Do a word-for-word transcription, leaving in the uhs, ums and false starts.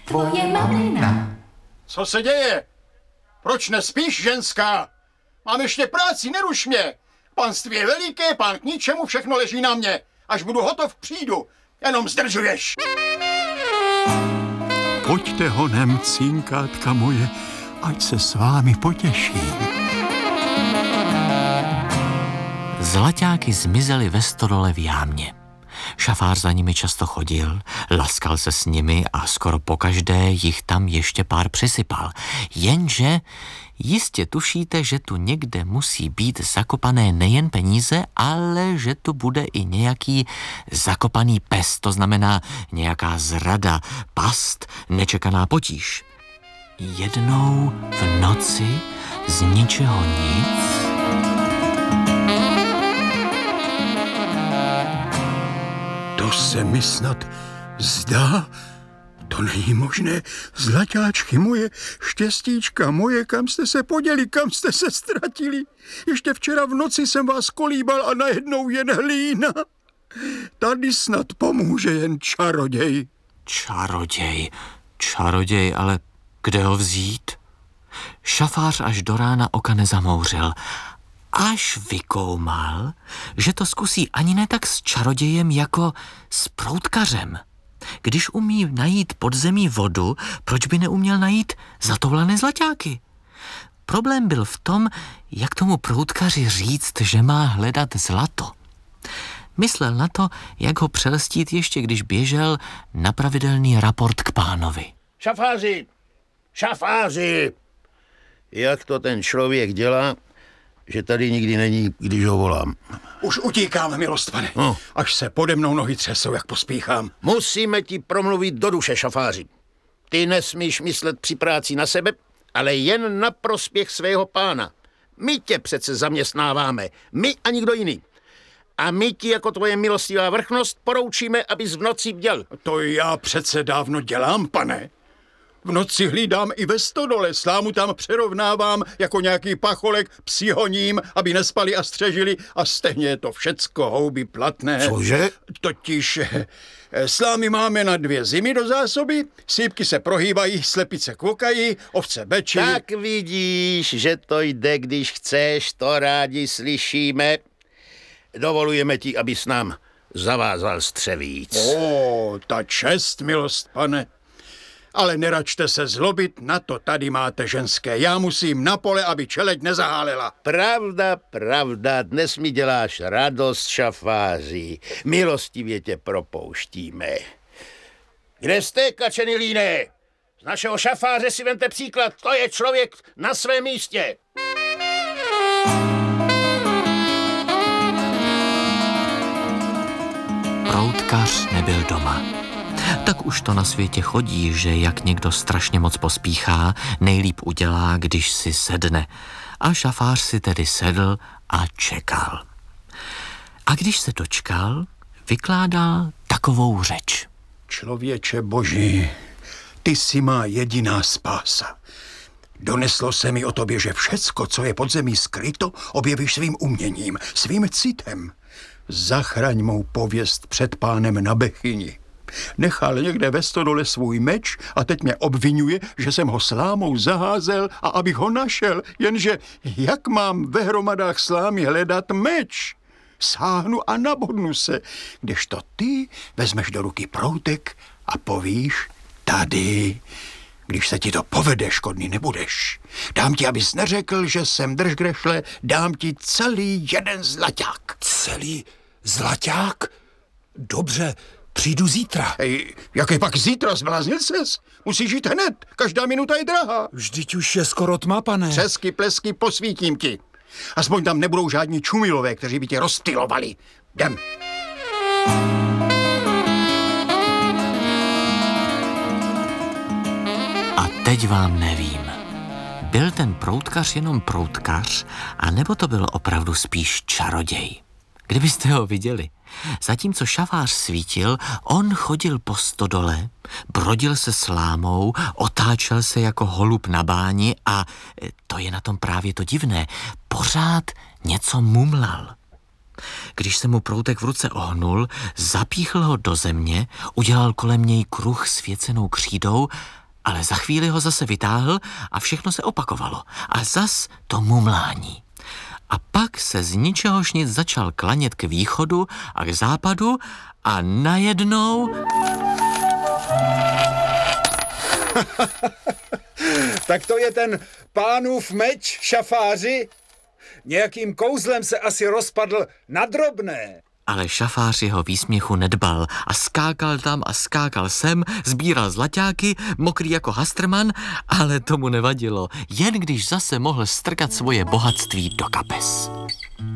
tvoje mamina. Co se děje? Proč nespíš, ženská? Mám ještě práci, neruš mě. Panství je veliké, pán k ničemu, všechno leží na mě. Až budu hotov, přijdu. Jenom zdržuješ. Pojďte honem, cinkátka moje, ať se s vámi potěším. Zlaťáky zmizely ve stodole v jámě. Šafář za nimi často chodil, laskal se s nimi a skoro pokaždé jich tam ještě pár přisypal. Jenže jistě tušíte, že tu někde musí být zakopané nejen peníze, ale že tu bude i nějaký zakopaný pes, to znamená nějaká zrada, past, nečekaná potíž. Jednou v noci z ničeho nic To se mi snad zdá. To není možné. Zlaťáčky moje, štěstíčka moje, kam jste se poděli, kam jste se ztratili. Ještě včera v noci jsem vás kolíbal a najednou jen hlína. Tady snad pomůže jen čaroděj. Čaroděj, čaroděj, ale kde ho vzít? Šafář až do rána oka nezamouřil. Až vykoumal, že to zkusí ani ne tak s čarodějem jako s proutkařem. Když umí najít pod zemí vodu, proč by neuměl najít zatoulané zlaťáky? Problém byl v tom, jak tomu proutkaři říct, že má hledat zlato. Myslel na to, jak ho přelstít ještě, když běžel na pravidelný raport k pánovi. Šafáři, šafáři, jak to ten člověk dělá, že tady nikdy není, když ho volám. Už utíkám, milost pane. No. Až se pode mnou nohy třesou, jak pospíchám. Musíme ti promluvit do duše, šafáři. Ty nesmíš myslet při práci na sebe, ale jen na prospěch svého pána. My tě přece zaměstnáváme, my a nikdo jiný. A my ti jako tvoje milostivá vrchnost poroučíme, abys v noci bděl. To já přece dávno dělám, pane. V noci hlídám i ve stodole, slámu tam přerovnávám jako nějaký pacholek, psi honím, aby nespali a střežili a stejně je to všecko houby platné. Cože? Totiž eh, slámy máme na dvě zimy do zásoby, sípky se prohýbají, slepice kvokají, ovce bečí. Tak vidíš, že to jde, když chceš, to rádi slyšíme. Dovolujeme ti, abys nám zavázal střevíc. O, ta čest, milost pane. Ale neračte se zlobit, na to tady máte ženské. Já musím na pole, aby čeleď nezahálela. Pravda, pravda, dnes mi děláš radost, šafáři. Milostivě tě propouštíme. Kde jste, kačeny líné? Z našeho šafáře si vemte příklad, to je člověk na svém místě. Proutkař nebyl doma. Tak už to na světě chodí, že jak někdo strašně moc pospíchá, nejlíp udělá, když si sedne. A šafář si tedy sedl a čekal. A když se dočkal, vykládal takovou řeč. Člověče boží, ty jsi má jediná spása. Doneslo se mi o tobě, že všecko, co je pod zemí skryto, objevíš svým uměním, svým citem. Zachraň mou pověst před pánem na Bechyni. Nechal někde ve stodole svůj meč a teď mě obvinuje, že jsem ho slámou zaházel a abych ho našel, jenže jak mám ve hromadách slámy hledat meč? Sáhnu a nabodnu se, kdežto ty vezmeš do ruky proutek a povíš tady. Když se ti to povede, škodný nebudeš. Dám ti, abys neřekl, že jsem držgrešle, dám ti celý jeden zlaťák. Celý zlaťák? Dobře, přijdu zítra. Ej, jaké pak zítra, zbláznil ses? Musíš jít hned, každá minuta je drahá. Vždyť už je skoro tma, pane. Přesky, plesky, posvítím ti. Aspoň tam nebudou žádní čumilové, kteří by tě rozptylovali. Jdem. A teď vám nevím. Byl ten proutkař jenom proutkař, anebo to byl opravdu spíš čaroděj? Kdybyste ho viděli. Zatímco šafář svítil, on chodil po stodole, brodil se slámou, otáčel se jako holub na báni a to je na tom právě to divné, pořád něco mumlal. Když se mu proutek v ruce ohnul, zapíchl ho do země, udělal kolem něj kruh svěcenou křídou, ale za chvíli ho zase vytáhl a všechno se opakovalo. A zas to mumlání. A pak se z ničehož nic začal klanět k východu a k západu a najednou... Tak to je ten pánův meč, šafáři? Nějakým kouzlem se asi rozpadl na drobné. Ale šafář jeho výsměchu nedbal a skákal tam a skákal sem, sbíral zlaťáky, mokrý jako hastrman, ale tomu nevadilo, jen když zase mohl strkat svoje bohatství do kapes.